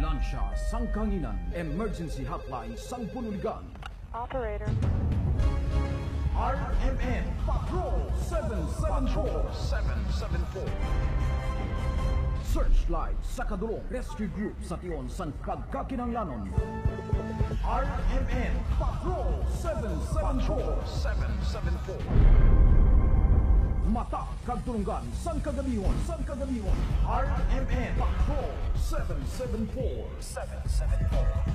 Ambulansya, Sangkanginan, Emergency Hotline, Sangpululigan. Operator. RMN Patrol 774. Searchlight sa kadulong rescue group sa Tion San Kagkakinanglanon. RMN Patrol 774. Mata kagtulungan San Kagabihon. RMN Patrol 774.